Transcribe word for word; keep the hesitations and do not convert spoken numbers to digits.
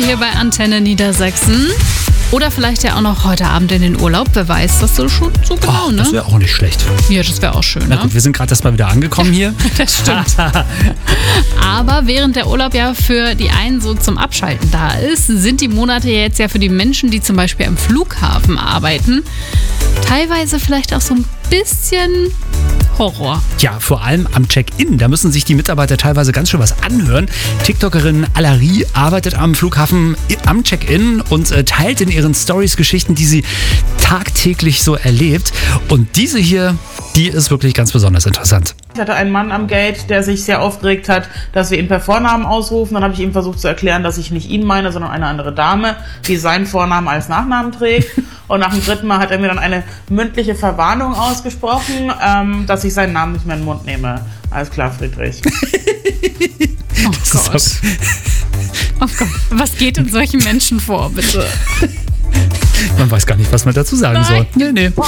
hier bei Antenne Niedersachsen. Oder vielleicht ja auch noch heute Abend in den Urlaub. Wer weiß das so schon so genau, oh, ne? Das wäre auch nicht schlecht. Ja, das wäre auch schön, Na ne? gut, wir sind gerade erst mal wieder angekommen hier. Das stimmt. Aber während der Urlaub ja für die einen so zum Abschalten da ist, sind die Monate jetzt ja für die Menschen, die zum Beispiel am Flughafen arbeiten, teilweise vielleicht auch so ein bisschen Horror. Ja, vor allem am Check-in. Da müssen sich die Mitarbeiter teilweise ganz schön was anhören. TikTokerin Alari arbeitet am Flughafen am Check-in und äh, teilt in ihren Stories Geschichten, die sie tagtäglich so erlebt. Und diese hier, die ist wirklich ganz besonders interessant. Ich hatte einen Mann am Gate, der sich sehr aufgeregt hat, dass wir ihn per Vornamen ausrufen. Dann habe ich ihm versucht zu erklären, dass ich nicht ihn meine, sondern eine andere Dame, die seinen Vornamen als Nachnamen trägt. Und nach dem dritten Mal hat er mir dann eine mündliche Verwarnung ausgesprochen, ähm, dass ich seinen Namen nicht mehr in den Mund nehme. Alles klar, Friedrich. Oh Gott. Oh Gott. Was geht in solchen Menschen vor, bitte? Man weiß gar nicht, was man dazu sagen Nein. soll. Nee, nee.